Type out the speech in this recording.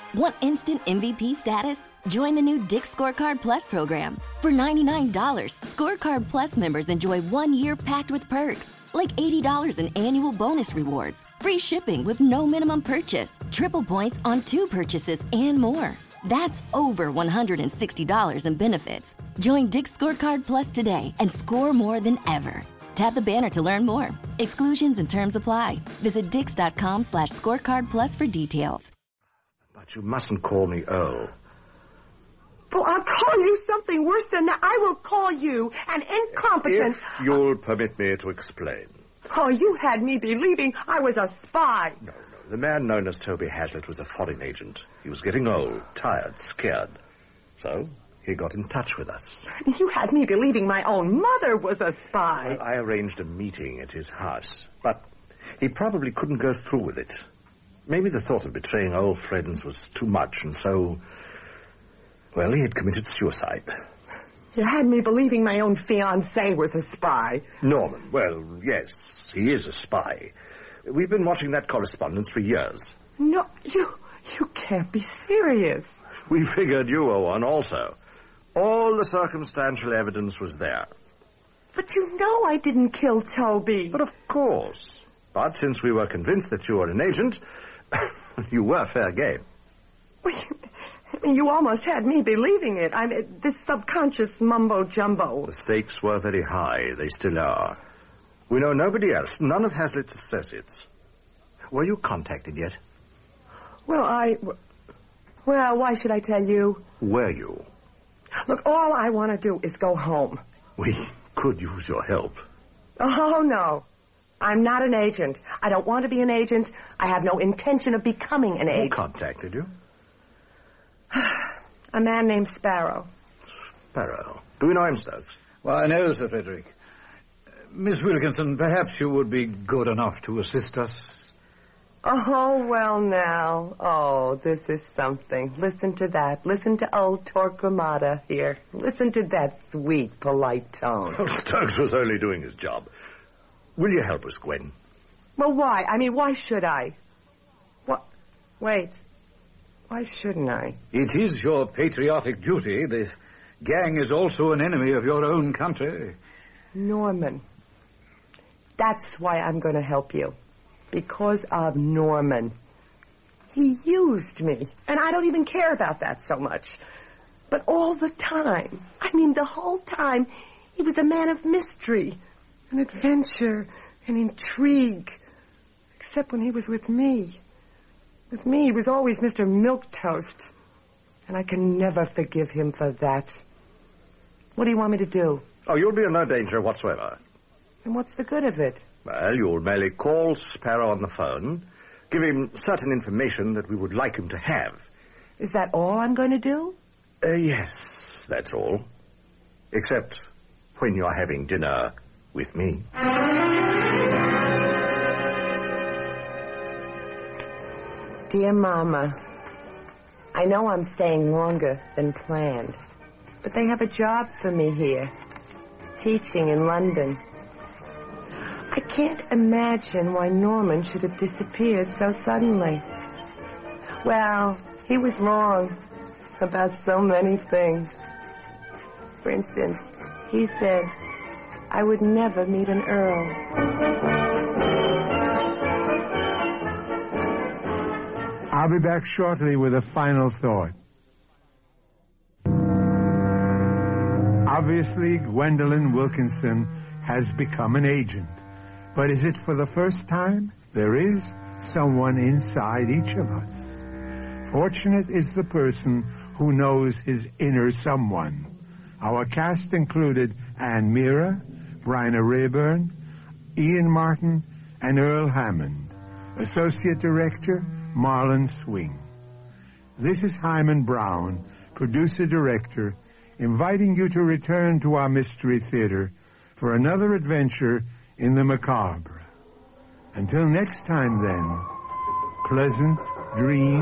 Want instant MVP status? Join the new Dick's Scorecard Plus program. For $99, Scorecard Plus members enjoy 1 year packed with perks, like $80 in annual bonus rewards, free shipping with no minimum purchase, triple points on 2 purchases, and more. That's over $160 in benefits. Join Dick's Scorecard Plus today and score more than ever. Tap the banner to learn more. Exclusions and terms apply. Visit dix.com/scorecardplus for details. But you mustn't call me Earl. Well, I'll call you something worse than that. I will call you an incompetent... If you'll permit me to explain. Oh, you had me believing I was a spy. No. The man known as Toby Hazlitt was a foreign agent. He was getting old, tired, scared. So he got in touch with us. You had me believing my own mother was a spy. Well, I arranged a meeting at his house, but he probably couldn't go through with it. Maybe the thought of betraying old friends was too much, and so... well, he had committed suicide. You had me believing my own fiancé was a spy. Norman, well, yes, he is a spy. We've been watching that correspondence for years. No, you can't be serious. We figured you were one also. All the circumstantial evidence was there. But you know I didn't kill Toby. But of course. But since we were convinced that you were an agent, you were fair game. Well, you almost had me believing it. This subconscious mumbo-jumbo. The stakes were very high. They still are. We know nobody else, none of Hazlitt's associates. Were you contacted yet? Well, why should I tell you? Were you? Look, all I want to do is go home. We could use your help. Oh, no. I'm not an agent. I don't want to be an agent. I have no intention of becoming an agent. Who contacted you? A man named Sparrow. Sparrow? Do we know him, Stokes? Why, no, Sir Frederick. Miss Wilkinson, perhaps you would be good enough to assist us. Oh, well, now. Oh, this is something. Listen to that. Listen to old Torquemada here. Listen to that sweet, polite tone. Well, Stokes was only doing his job. Will you help us, Gwen? Well, why? Why should I? What? Wait. Why shouldn't I? It is your patriotic duty. The gang is also an enemy of your own country. Norman. That's why I'm going to help you. Because of Norman. He used me. And I don't even care about that so much. But all the time, the whole time, he was a man of mystery and adventure and intrigue. Except when he was with me. With me, he was always Mr. Milquetoast. And I can never forgive him for that. What do you want me to do? Oh, you'll be in no danger whatsoever. And what's the good of it? Well, you'll merely call Sparrow on the phone, give him certain information that we would like him to have. Is that all I'm going to do? Yes, that's all. Except when you're having dinner with me. Dear Mama, I know I'm staying longer than planned, but they have a job for me here, teaching in London. I can't imagine why Norman should have disappeared so suddenly. Well, he was wrong about so many things. For instance, he said I would never meet an earl. I'll be back shortly with a final thought. Obviously, Gwendolyn Wilkinson has become an agent. But is it for the first time? There is someone inside each of us. Fortunate is the person who knows his inner someone. Our cast included Anne Meara, Bryna Rayburn, Ian Martin, and Earl Hammond. Associate Director, Marlon Swing. This is Hyman Brown, Producer-Director, inviting you to return to our Mystery Theater for another adventure in the macabre. Until next time, then, pleasant dreams.